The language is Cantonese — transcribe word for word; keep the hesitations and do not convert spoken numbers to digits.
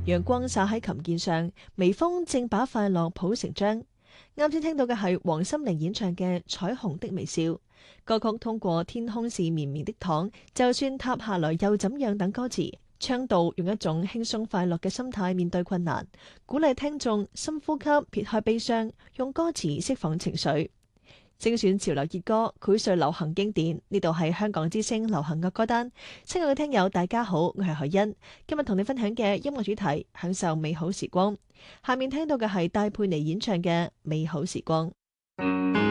陽光灑喺琴鍵上，微風正把快樂譜成章。啱先聽到嘅係黃心玲演唱嘅《彩虹的微笑》。歌曲通過天空是綿綿的糖，就算塌下來又怎樣等歌詞，倡導用一種輕鬆快樂嘅心態面對困難，鼓勵聽眾深呼吸，撇開悲傷，用歌詞釋放情緒。精選潮流熱歌，薈萃流行經典。呢度係香港之聲流行樂歌單。親愛嘅聽友，大家好，我係海欣。今日同你分享嘅音樂主題，享受美好時光。下面聽到嘅係戴佩妮演唱嘅《美好時光》。